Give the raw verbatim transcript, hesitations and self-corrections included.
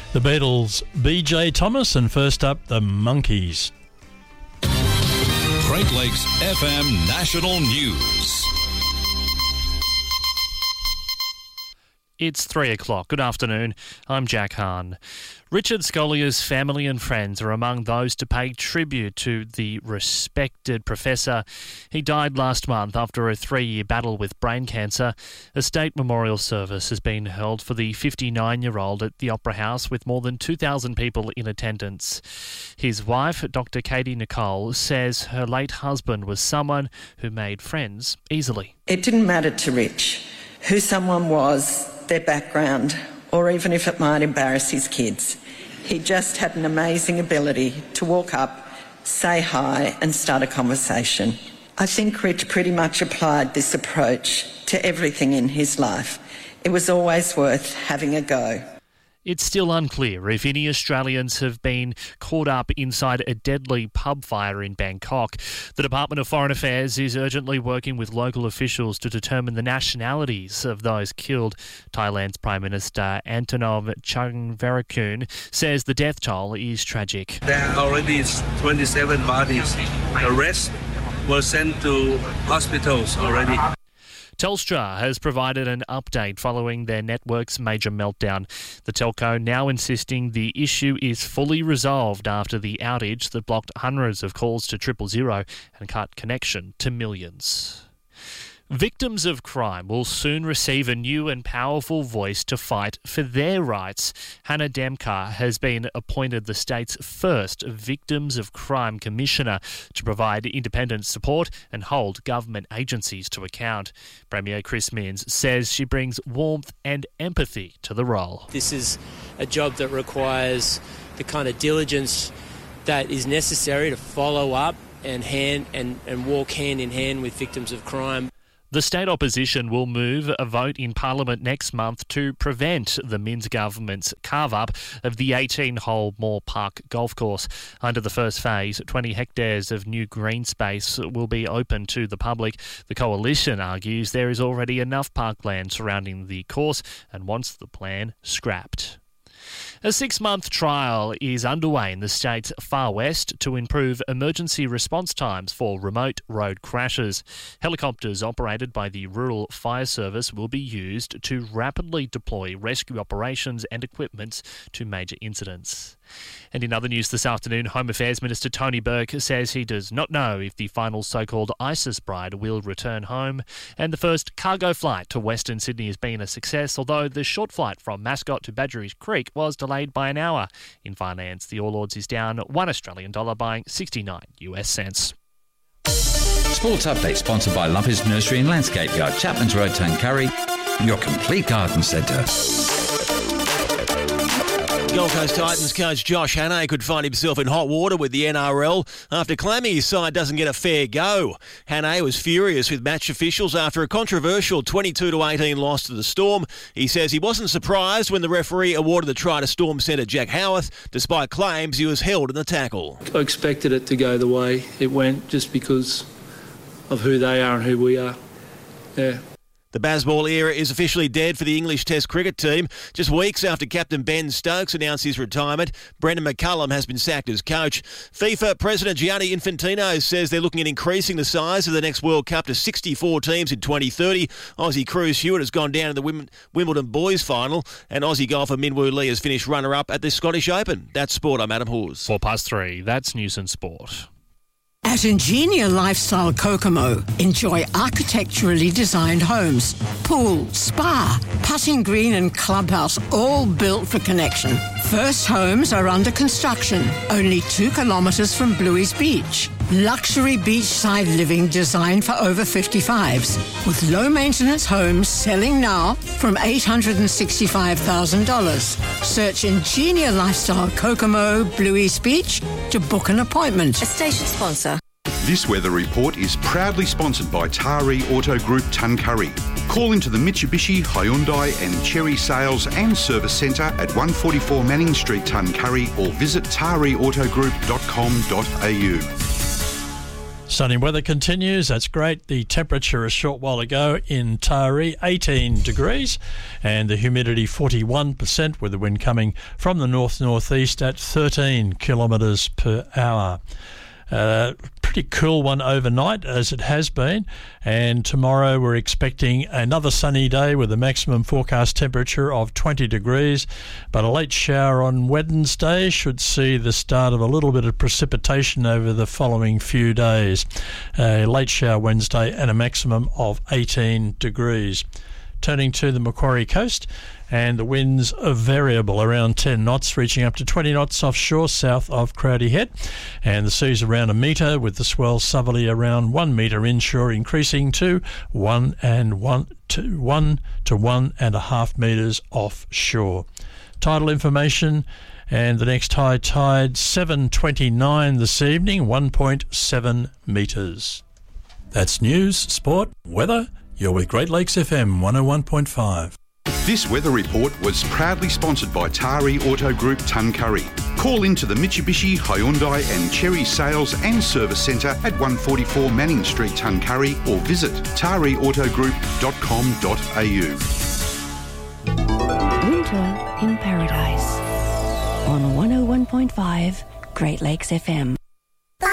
The Beatles, B J Thomas, and first up, the Monkees. Great Lakes F M National News. It's three o'clock. Good afternoon. I'm Jack Hahn. Richard Scollier's family and friends are among those to pay tribute to the respected professor. He died last month after a three-year battle with brain cancer. A state memorial service has been held for the fifty-nine-year-old at the Opera House with more than two thousand people in attendance. His wife, Doctor Katie Nicole, says her late husband was someone who made friends easily. It didn't matter to Rich who someone was, their background, or even if it might embarrass his kids. He just had an amazing ability to walk up, say hi and start a conversation. I think Rich pretty much applied this approach to everything in his life. It was always worth having a go. It's still unclear if any Australians have been caught up inside a deadly pub fire in Bangkok. The Department of Foreign Affairs is urgently working with local officials to determine the nationalities of those killed. Thailand's Prime Minister Antonov Changvarakul says the death toll is tragic. There are already twenty-seven bodies. The rest were sent to hospitals already. Telstra has provided an update following their network's major meltdown. The telco now insisting the issue is fully resolved after the outage that blocked hundreds of calls to triple zero and cut connection to millions. Victims of crime will soon receive a new and powerful voice to fight for their rights. Hannah Demkar has been appointed the state's first Victims of Crime Commissioner to provide independent support and hold government agencies to account. Premier Chris Minns says she brings warmth and empathy to the role. This is a job that requires the kind of diligence that is necessary to follow up and hand and, and walk hand in hand with victims of crime. The state opposition will move a vote in Parliament next month to prevent the Minns government's carve-up of the eighteen-hole Moore Park golf course. Under the first phase, twenty hectares of new green space will be open to the public. The coalition argues there is already enough parkland surrounding the course and wants the plan scrapped. A six-month trial is underway in the state's far west to improve emergency response times for remote road crashes. Helicopters operated by the Rural Fire Service will be used to rapidly deploy rescue operations and equipment to major incidents. And in other news this afternoon, Home Affairs Minister Tony Burke says he does not know if the final so-called ISIS bride will return home. And the first cargo flight to Western Sydney has been a success, although the short flight from Mascot to Badgerys Creek was delayed by an hour. In finance, the All Ords is down one Australian dollar, buying sixty-nine US cents. Sports Update sponsored by Lumpers Nursery and Landscape Yard, Chapman's Road, Tuncurry, your complete garden centre. Gold Coast Titans coach Josh Hannay could find himself in hot water with the N R L after claiming his side doesn't get a fair go. Hannay was furious with match officials after a controversial twenty-two to eighteen loss to the Storm. He says he wasn't surprised when the referee awarded the try to Storm centre Jack Howarth, despite claims he was held in the tackle. I expected it to go the way it went just because of who they are and who we are. Yeah. The Bazball era is officially dead for the English Test cricket team. Just weeks after captain Ben Stokes announced his retirement, Brendan McCullum has been sacked as coach. FIFA President Gianni Infantino says they're looking at increasing the size of the next World Cup to sixty-four teams in twenty thirty. Aussie Cruz Hewitt has gone down in the Wimbledon boys final, and Aussie golfer Min Woo Lee has finished runner-up at the Scottish Open. That's sport. I'm Adam Hawes. Four past three. That's news and sport. At Ingenia Lifestyle Kokomo, enjoy architecturally designed homes, pool, spa, putting green and clubhouse, all built for connection. First homes are under construction, only two kilometres from Bluey's Beach. Luxury beachside living designed for over fifty-fives, with low-maintenance homes selling now from eight hundred sixty-five thousand dollars. Search Ingenia Lifestyle Kokomo, Bluey's Beach to book an appointment. A station sponsor. This weather report is proudly sponsored by Taree Auto Group Tuncurry. Call into the Mitsubishi, Hyundai and Chery Sales and Service Centre at one forty-four Manning Street, Tuncurry, or visit taree auto group dot com dot a u. Sunny weather continues. That's great. The temperature a short while ago in Taree, eighteen degrees, and the humidity forty-one percent, with the wind coming from the north-northeast at thirteen kilometres per hour. Uh, pretty cool one overnight, as it has been, and tomorrow we're expecting another sunny day with a maximum forecast temperature of twenty degrees, but a late shower on Wednesday should see the start of a little bit of precipitation over the following few days. A late shower Wednesday and a maximum of eighteen degrees. Turning to the Macquarie coast, and the winds are variable, around ten knots, reaching up to twenty knots offshore south of Crowdy Head, and the sea's around a metre, with the swell southerly around one metre inshore, increasing to one and one to one to one and a half metres offshore. Tidal information, and the next high tide seven twenty-nine this evening, one point seven metres. That's news, sport, weather. You're with Great Lakes F M one oh one point five. This weather report was proudly sponsored by Taree Auto Group Tuncurry. Call into the Mitsubishi, Hyundai and Cherry Sales and Service Centre at one forty-four Manning Street, Tuncurry, or visit taree auto group dot com dot a u. Winter in Paradise on one oh one point five Great Lakes F M.